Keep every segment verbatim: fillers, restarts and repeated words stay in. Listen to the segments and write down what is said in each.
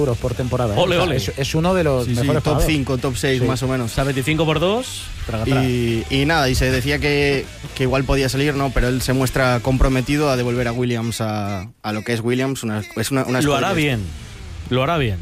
euros por temporada. ¿eh? Ole, o sea, ole. Es, es uno de los Sí, mejores sí, top pagados. cinco, top seis, Sí. más o menos. O sea, veinticinco por dos, traga, traga. Y, y nada, y se decía que, que igual podía salir, ¿no? Pero él se muestra comprometido a devolver a Williams a, a lo que es Williams. Una, es una, una Lo hará escudería. bien. Lo hará bien.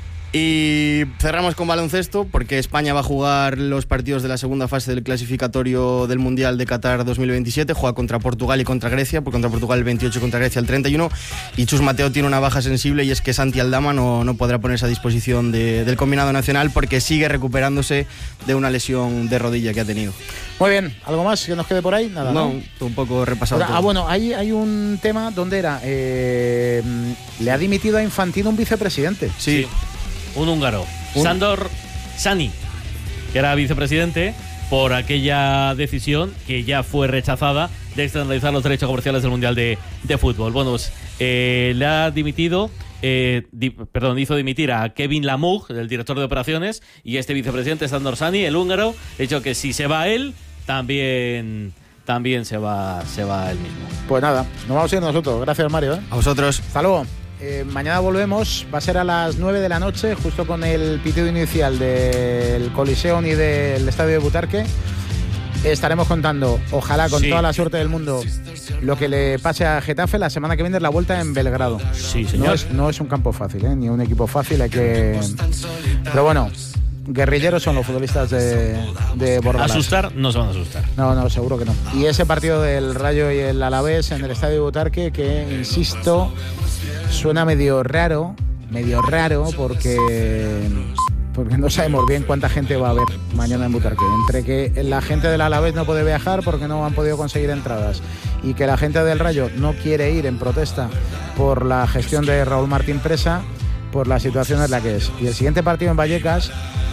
Y cerramos con baloncesto porque España va a jugar los partidos de la segunda fase del clasificatorio del Mundial de Qatar dos mil veintisiete. Juega contra Portugal y contra Grecia, porque contra Portugal el veintiocho, contra Grecia el treinta y uno. Y Chus Mateo tiene una baja sensible, y es que Santi Aldama no, no podrá ponerse a disposición de, del combinado nacional porque sigue recuperándose de una lesión de rodilla que ha tenido. Muy bien, ¿algo más que nos quede por ahí? Nada, ¿no? No, un poco repasado. Ahora, todo. ah, bueno, hay, hay un tema, ¿dónde era? Eh, le ha dimitido a Infantino un vicepresidente. Sí. Sí. Un húngaro, Un- Sándor Sani, que era vicepresidente, por aquella decisión que ya fue rechazada de externalizar los derechos comerciales del Mundial de, de Fútbol. Bueno, pues eh, le ha dimitido, eh, di, perdón, hizo dimitir a Kevin Lamug, el director de operaciones, y este vicepresidente, Sándor Sani, el húngaro, ha dicho que si se va él, también, también se va, se va él mismo. Pues nada, nos vamos a ir nosotros. Gracias, Mario. ¿eh? A vosotros. Hasta luego. Eh, mañana volvemos, va a ser a las nueve de la noche, justo con el pitido inicial del Coliseum y del Estadio de Butarque. Estaremos contando, ojalá con Sí. toda la suerte del mundo, lo que le pase a Getafe. La semana que viene es la vuelta en Belgrado. Sí, No señor. es, no es un campo fácil, ¿eh? Ni un equipo fácil, hay que... Pero bueno, guerrilleros son los futbolistas de, de Bordalás. Asustar, no se van a asustar. No, no, seguro que no. Y ese partido del Rayo y el Alavés en el Estadio de Butarque, que, insisto, suena medio raro, medio raro, porque, porque no sabemos bien cuánta gente va a haber mañana en Butarque. Entre que la gente del Alavés no puede viajar porque no han podido conseguir entradas, y que la gente del Rayo no quiere ir en protesta por la gestión de Raúl Martín Presa, por la situación es la que es. Y el siguiente partido en Vallecas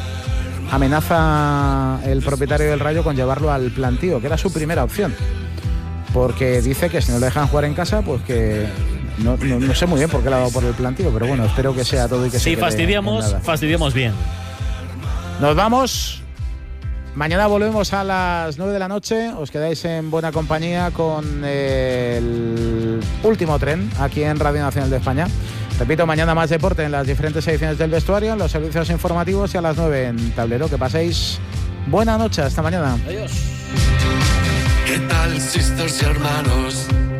amenaza el propietario del Rayo con llevarlo al plantío, que era su primera opción, porque dice que si no le dejan jugar en casa, pues que no, no, no sé muy bien por qué le ha dado por el plantío, pero bueno, espero que sea todo y que se Si quede fastidiamos, en nada. fastidiamos bien. Nos vamos. Mañana volvemos a las nueve de la noche. Os quedáis en buena compañía con el último tren aquí en Radio Nacional de España. Repito, mañana más deporte en las diferentes ediciones del vestuario, en los servicios informativos, y a las nueve en Tablero. Que paséis buena noche. Hasta mañana. Adiós. ¿Qué tal, sisters y hermanos?